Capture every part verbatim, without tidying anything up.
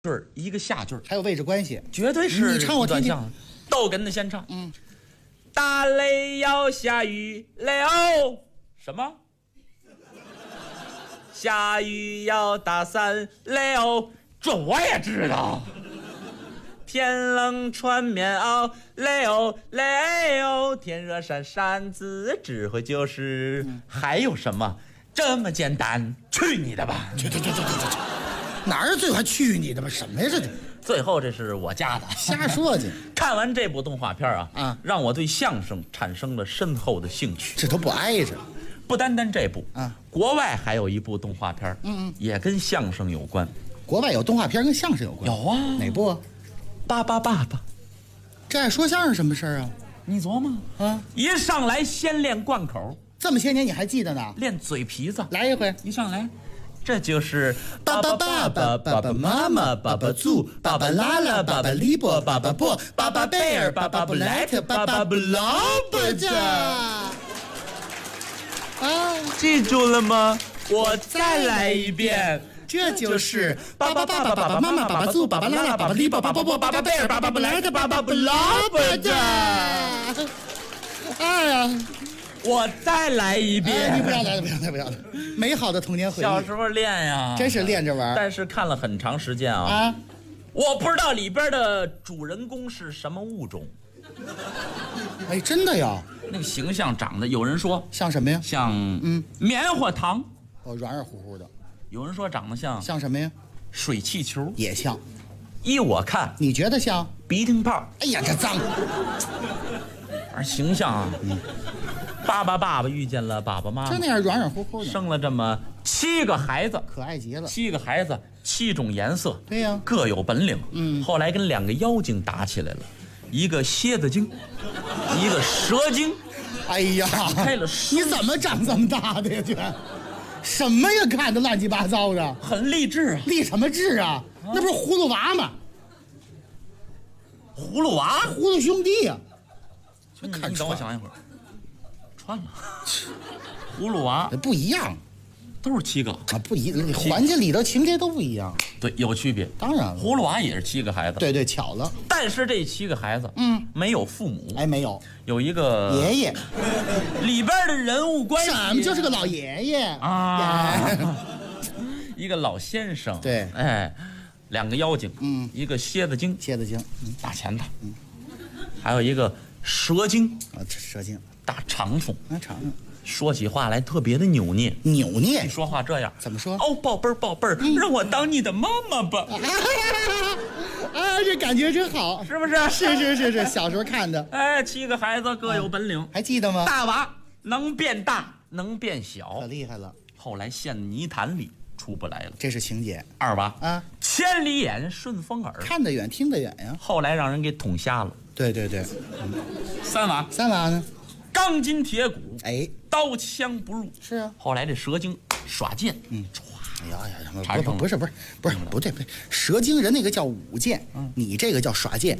句儿一个下句儿， 还有位置关系， 绝对是你唱我听听。 逗哏的先唱， 嗯， 大雷要下雨了，什么？下雨要打伞了，这我也知道。天冷穿棉袄了了，天热扇扇子，指挥就是。嗯、还有什么这么简单？去你的吧！ 去去去去去去！哪儿最还去你的吧？什么呀这？ 最后这是我家的， 瞎说去。 看完这部动画片啊， 啊， 让我对相声产生了深厚的兴趣。 这都不挨着。 不单单这部啊， 国外还有一部动画片， 嗯嗯， 也跟相声有关。 国外有动画片跟相声有关？ 有啊。 哪部啊？ 巴巴爸爸。 这爱说相声什么事儿啊？ 你琢磨啊，一上来先练贯口， 这么些年你还记得呢？ 练嘴皮子， 来一回， 一上来。这就是爸爸爸爸爸爸妈妈爸爸猪爸爸拉拉爸爸李波爸爸波爸爸贝尔爸爸布莱特爸爸布劳伯特啊，记住了吗？我再来一遍。 这就是爸爸爸爸爸爸妈妈爸爸猪爸爸拉拉爸爸李波爸爸波爸爸贝尔爸爸布莱特爸爸布劳伯特。哎呀！ 我再来一遍、 哎！你不要来了，不要来，不要了！美好的童年回忆。 小时候练呀， 真是练着玩。 但是看了很长时间啊，啊，我不知道里边的主人公是什么物种。 哎，真的呀！ 那个形象长得，有人说像什么呀？ 像嗯棉花糖， 哦，软软乎乎的。 有人说长得像像什么呀？ 水气球， 也像。 依我看， 你觉得像鼻涕泡？ 哎呀，这脏！ 反正形象啊，嗯。爸爸爸爸遇见了爸爸妈妈， 就那样软软乎乎的， 生了这么七个孩子， 可爱极了。 七个孩子，七种颜色， 对呀、啊， 各有本领。 嗯， 后来跟两个妖精打起来了，一个蝎子精，一个蛇精。 哎呀， 开了， 你怎么长这么大的呀？这什么呀？看的乱七八糟的， 很励志啊！ 励什么志啊？啊那不是葫芦娃吗？ 葫芦娃， 葫芦兄弟呀、 啊！你等我想一会儿。穿了，葫芦娃不一样， 都是七个啊，不一环境里头情节都不一样， 对，有区别。 当然了， 葫芦娃也是七个孩子， 对对，巧了。 但是这七个孩子， 嗯， 没有父母， 哎，没有， 有一个爷爷， 里边的人物关系， 怎么就是个老爷爷啊？一个老先生， 对， 哎，两个妖精， 嗯， 一个蝎子精， 蝎子精， 嗯，大前头，嗯，还有一个蛇精啊，蛇精。 大长虫， 啊，长虫， 说起话来特别的扭捏， 扭捏。 你说话这样怎么说？ 哦，宝贝儿，宝贝儿，嗯、让我当你的妈妈吧。 啊，这感觉真好， 是不是？ 是是是是，小时候看的。 哎，七个孩子各有本领， 啊、还记得吗？ 大娃能变大，能变小， 可厉害了。 后来陷泥潭里出不来了， 这是情节。 二娃啊， 千里眼，顺风耳， 看得远，听得远呀。 后来让人给捅瞎了。 对对对。 嗯、三娃， 三娃呢？ 钢筋铁骨， 哎， 刀枪不入。 是啊， 后来这蛇精耍剑， 嗯， 唰， 哎呀呀，不不是不是不是不对不对，蛇精人那个叫舞剑，嗯，你这个叫耍剑。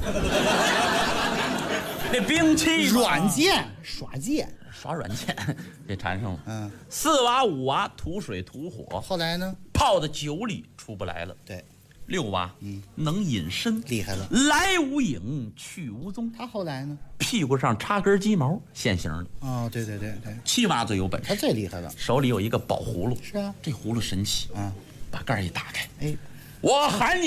那兵器软剑耍剑， 耍软剑，这缠上了。 嗯， 四娃五娃吐水吐火， 后来呢， 泡到酒里出不来了。 对。 六娃，嗯，能隐身， 厉害了， 来无影，去无踪。 他后来呢？ 屁股上插根鸡毛，现形了。 哦，对对对对。 七娃最有本事， 他最厉害了， 手里有一个宝葫芦。 是啊， 这葫芦神奇啊，把盖一打开， 哎， 我喊你。